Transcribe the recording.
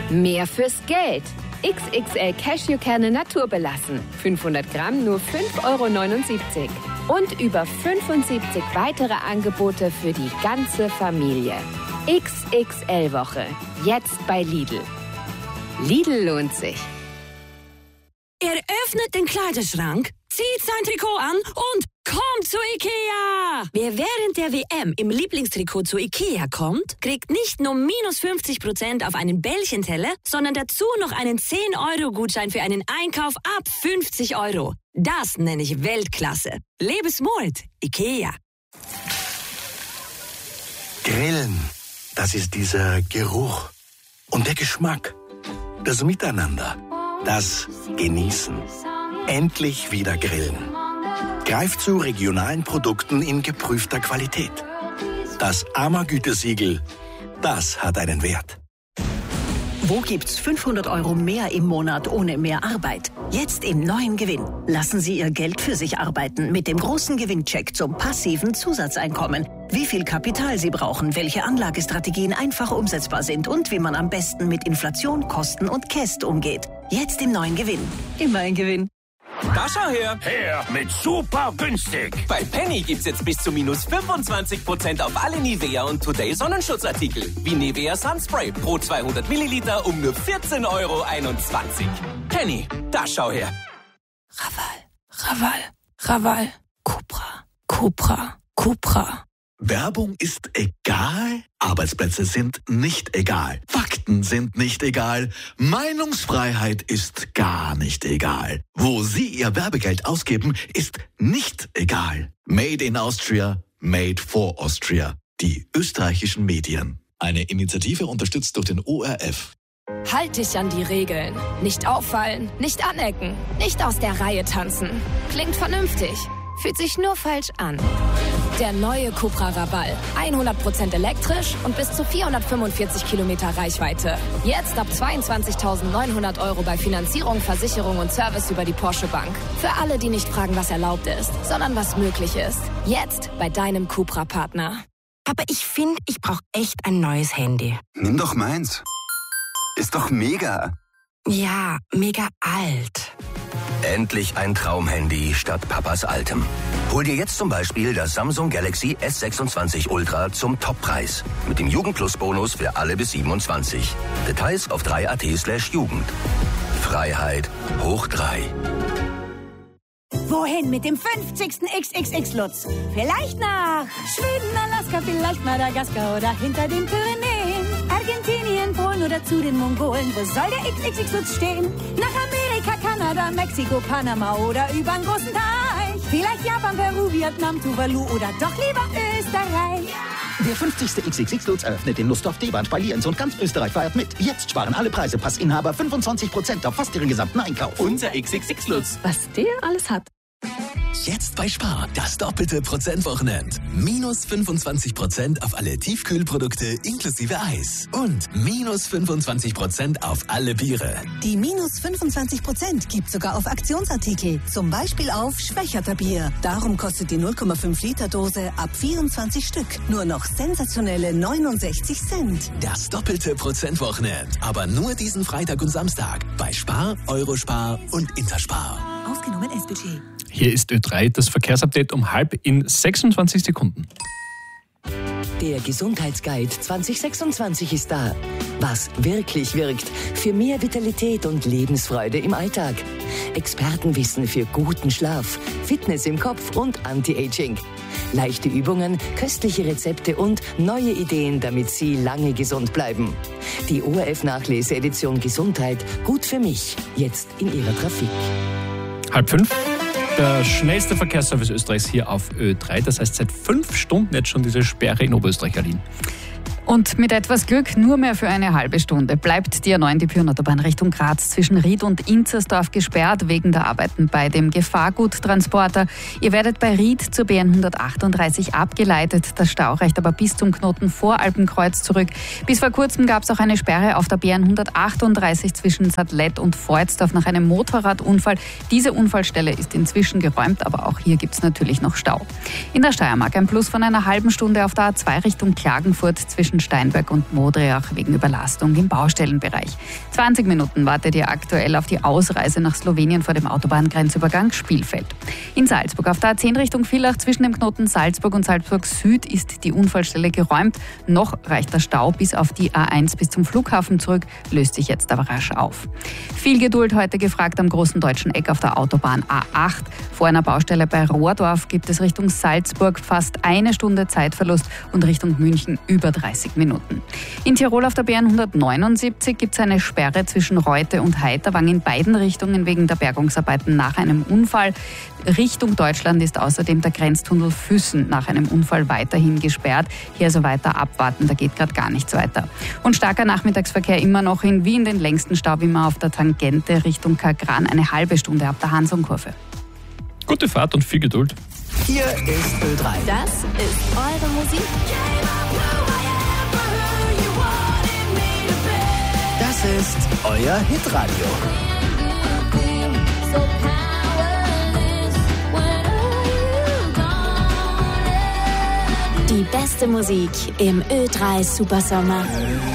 Mehr fürs Geld. XXL Cashewkerne naturbelassen. 500 Gramm nur 5,79 €. Und über 75 weitere Angebote für die ganze Familie. XXL-Woche. Jetzt bei Lidl. Lidl lohnt sich. Er öffnet den Kleiderschrank, zieht sein Trikot an und kommt zu Ikea! Wer während der WM im Lieblingstrikot zu Ikea kommt, kriegt nicht nur minus 50% auf einen Bällchenteller, sondern dazu noch einen 10-Euro-Gutschein für einen Einkauf ab 50 €. Das nenne ich Weltklasse. Lebe smart, Ikea. Grillen, das ist dieser Geruch und der Geschmack, das Miteinander, das Genießen. Endlich wieder grillen. Greift zu regionalen Produkten in geprüfter Qualität. Das AMA-Gütesiegel, das hat einen Wert. Wo gibt's 500 € mehr im Monat ohne mehr Arbeit? Jetzt im neuen Gewinn. Lassen Sie Ihr Geld für sich arbeiten mit dem großen Gewinncheck zum passiven Zusatzeinkommen. Wie viel Kapital Sie brauchen, welche Anlagestrategien einfach umsetzbar sind und wie man am besten mit Inflation, Kosten und Käst umgeht. Jetzt im neuen Gewinn. Immer ein Gewinn. Da schau her! Her mit super günstig! Bei Penny gibt's jetzt bis zu minus 25% auf alle Nivea und Today Sonnenschutzartikel. Wie Nivea Sunspray pro 200 Milliliter um nur 14,21 €. Penny, da schau her! Raval. Cupra. Werbung ist egal, Arbeitsplätze sind nicht egal, Fakten sind nicht egal, Meinungsfreiheit ist gar nicht egal. Wo Sie Ihr Werbegeld ausgeben, ist nicht egal. Made in Austria, made for Austria. Die österreichischen Medien. Eine Initiative unterstützt durch den ORF. Halt dich an die Regeln. Nicht auffallen, nicht anecken, nicht aus der Reihe tanzen. Klingt vernünftig, fühlt sich nur falsch an. Der neue Cupra Raval. 100% elektrisch und bis zu 445 Kilometer Reichweite. Jetzt ab 22.900 € bei Finanzierung, Versicherung und Service über die Porsche Bank. Für alle, die nicht fragen, was erlaubt ist, sondern was möglich ist. Jetzt bei deinem Cupra-Partner. Aber ich finde, ich brauche echt ein neues Handy. Nimm doch meins. Ist doch mega. Ja, mega alt. Endlich ein Traumhandy statt Papas altem. Hol dir jetzt zum Beispiel das Samsung Galaxy S26 Ultra zum Toppreis. Mit dem Jugendplus-Bonus für alle bis 27. Details auf 3.at/Jugend. Freiheit hoch 3. Wohin mit dem 50. XXX-Lutz? Vielleicht nach Schweden, Alaska, vielleicht Madagaskar oder hinter den Pyrenäen. Argentinien, Polen oder zu den Mongolen. Wo soll der XXX-Lutz stehen? Nach Amerika, Kanada, Mexiko, Panama oder übern großen Teich. Vielleicht Japan, Peru, Vietnam, Tuvalu oder doch lieber Österreich. Der 50. XXX-Lutz eröffnet in Lustdorf, Deband, bei Lienz und ganz Österreich feiert mit. Jetzt sparen alle Preise, Passinhaber 25% auf fast ihren gesamten Einkauf. Unser XXX-Lutz. Was der alles hat. Jetzt bei Spar, das doppelte Prozentwochenend. Minus 25% auf alle Tiefkühlprodukte inklusive Eis. Und minus 25% auf alle Biere. Die minus 25% gibt sogar auf Aktionsartikel. Zum Beispiel auf Schwächerter Bier. Darum kostet die 0,5 Liter Dose ab 24 Stück nur noch sensationelle 69 Cent. Das doppelte Prozentwochenend. Aber nur diesen Freitag und Samstag. Bei Spar, Eurospar und Interspar. Ausgenommen S-Budget. Hier ist Ö3, das Verkehrsupdate um 5 in 26 Sekunden. Der Gesundheitsguide 2026 ist da. Was wirklich wirkt für mehr Vitalität und Lebensfreude im Alltag. Expertenwissen für guten Schlaf, Fitness im Kopf und Anti-Aging. Leichte Übungen, köstliche Rezepte und neue Ideen, damit Sie lange gesund bleiben. Die ORF-Nachlese-Edition Gesundheit, gut für mich, jetzt in Ihrer Trafik. 4:30. Der schnellste Verkehrsservice Österreichs hier auf Ö3. Das heißt, seit 5 Stunden jetzt schon diese Sperre in Oberösterreich, Aline. Und mit etwas Glück nur mehr für eine halbe Stunde bleibt die A9, die Pyreneeautobahn Richtung Graz zwischen Ried und Inzersdorf gesperrt wegen der Arbeiten bei dem Gefahrguttransporter. Ihr werdet bei Ried zur BN 138 abgeleitet. Der Stau reicht aber bis zum Knoten vor Alpenkreuz zurück. Bis vor kurzem gab es auch eine Sperre auf der BN 138 zwischen Sadlett und Voitsdorf nach einem Motorradunfall. Diese Unfallstelle ist inzwischen geräumt, aber auch hier gibt es natürlich noch Stau. In der Steiermark ein Plus von einer halben Stunde auf der A2 Richtung Klagenfurt zwischen zwischen Steinberg und Modriach wegen Überlastung im Baustellenbereich. 20 Minuten wartet ihr aktuell auf die Ausreise nach Slowenien vor dem Autobahngrenzübergang Spielfeld. In Salzburg auf der A10 Richtung Villach zwischen dem Knoten Salzburg und Salzburg Süd ist die Unfallstelle geräumt. Noch reicht der Stau bis auf die A1 bis zum Flughafen zurück, löst sich jetzt aber rasch auf. Viel Geduld heute gefragt am großen deutschen Eck auf der Autobahn A8. Vor einer Baustelle bei Rohrdorf gibt es Richtung Salzburg fast eine Stunde Zeitverlust und Richtung München über 30 Minuten. In Tirol auf der BN 179 gibt es eine Sperre zwischen Reute und Heiterwang in beiden Richtungen wegen der Bergungsarbeiten nach einem Unfall. Richtung Deutschland ist außerdem der Grenztunnel Füssen nach einem Unfall weiterhin gesperrt. Hier also weiter abwarten, da geht gerade gar nichts weiter. Und starker Nachmittagsverkehr immer noch in Wien, den längsten Stau wie immer auf der Tangente Richtung Kagran, eine halbe Stunde ab der Hansung-Kurve. Gute Fahrt und viel Geduld. Hier ist Ö3. Das ist eure Musik. Das ist euer Hitradio. Die beste Musik im Ö3 Supersommer.